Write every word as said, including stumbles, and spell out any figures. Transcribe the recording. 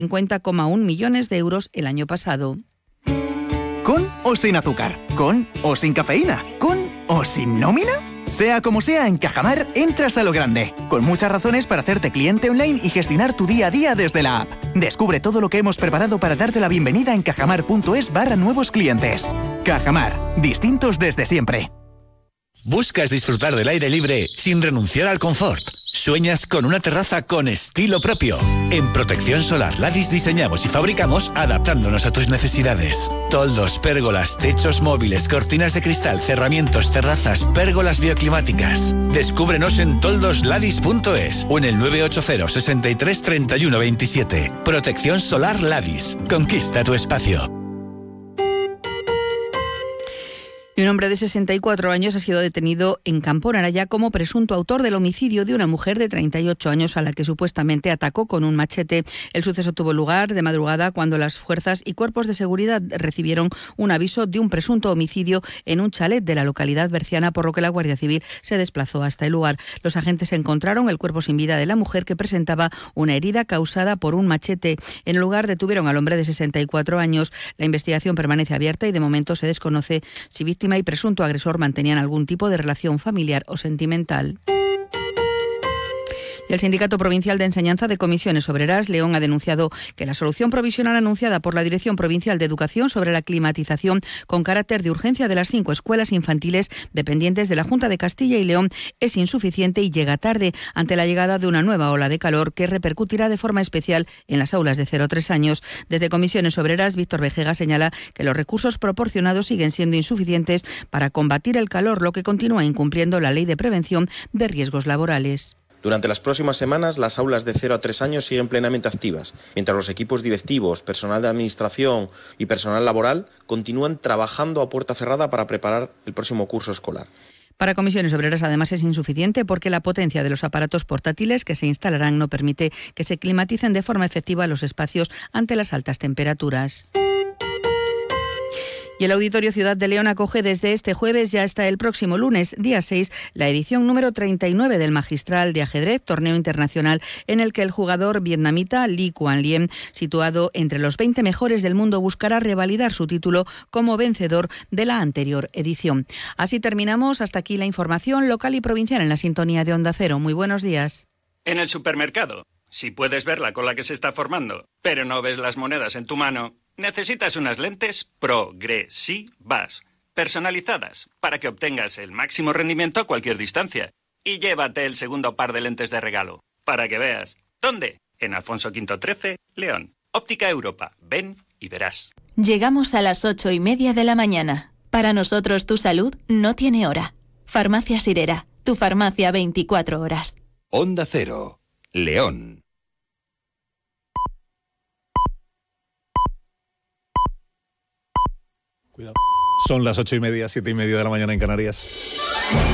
cincuenta coma uno millones de euros el año pasado. ¿Con o sin azúcar? ¿Con o sin cafeína? ¿Con o sin nómina? Sea como sea, en Cajamar entras a lo grande, con muchas razones para hacerte cliente online y gestionar tu día a día desde la app. Descubre todo lo que hemos preparado para darte la bienvenida en cajamar.es barra nuevos clientes. Cajamar, distintos desde siempre. ¿Buscas disfrutar del aire libre sin renunciar al confort? ¿Sueñas con una terraza con estilo propio? En Protección Solar Ladis diseñamos y fabricamos adaptándonos a tus necesidades. Toldos, pérgolas, techos móviles, cortinas de cristal, cerramientos, terrazas, pérgolas bioclimáticas. Descúbrenos en toldos ladis punto es o en el nueve ocho cero, sesenta y tres, treinta y uno veintisiete. Protección Solar Ladis. Conquista tu espacio. Un hombre de sesenta y cuatro años ha sido detenido en Campo Naraya como presunto autor del homicidio de una mujer de treinta y ocho años a la que supuestamente atacó con un machete. El suceso tuvo lugar de madrugada cuando las fuerzas y cuerpos de seguridad recibieron un aviso de un presunto homicidio en un chalet de la localidad berciana, por lo que la Guardia Civil se desplazó hasta el lugar. Los agentes encontraron el cuerpo sin vida de la mujer, que presentaba una herida causada por un machete. En el lugar detuvieron al hombre de sesenta y cuatro años. La investigación permanece abierta y de momento se desconoce si víctima y presunto agresor mantenían algún tipo de relación familiar o sentimental. El Sindicato Provincial de Enseñanza de Comisiones Obreras, León, ha denunciado que la solución provisional anunciada por la Dirección Provincial de Educación sobre la climatización con carácter de urgencia de las cinco escuelas infantiles dependientes de la Junta de Castilla y León es insuficiente y llega tarde ante la llegada de una nueva ola de calor que repercutirá de forma especial en las aulas de cero a tres años. Desde Comisiones Obreras, Víctor Vejega señala que los recursos proporcionados siguen siendo insuficientes para combatir el calor, lo que continúa incumpliendo la Ley de Prevención de Riesgos Laborales. Durante las próximas semanas, las aulas de cero a tres años siguen plenamente activas, mientras los equipos directivos, personal de administración y personal laboral continúan trabajando a puerta cerrada para preparar el próximo curso escolar. Para Comisiones Obreras, además, es insuficiente porque la potencia de los aparatos portátiles que se instalarán no permite que se climaticen de forma efectiva los espacios ante las altas temperaturas. Y el Auditorio Ciudad de León acoge desde este jueves y hasta el próximo lunes, día seis, la edición número treinta y nueve del Magistral de Ajedrez, torneo internacional en el que el jugador vietnamita Lee Kuan Liem, situado entre los veinte mejores del mundo, buscará revalidar su título como vencedor de la anterior edición. Así terminamos. Hasta aquí la información local y provincial en la sintonía de Onda Cero. Muy buenos días. En el supermercado, si puedes ver la cola que se está formando, pero no ves las monedas en tu mano, necesitas unas lentes progresivas, personalizadas, para que obtengas el máximo rendimiento a cualquier distancia. Y llévate el segundo par de lentes de regalo, para que veas. ¿Dónde? En Alfonso Quinto trece, León. Óptica Europa. Ven y verás. Llegamos a las ocho y media de la mañana. Para nosotros tu salud no tiene hora. Farmacia Sirera, tu farmacia veinticuatro horas. Onda Cero, León. Cuidado. Son las ocho y media, siete y media de la mañana en Canarias.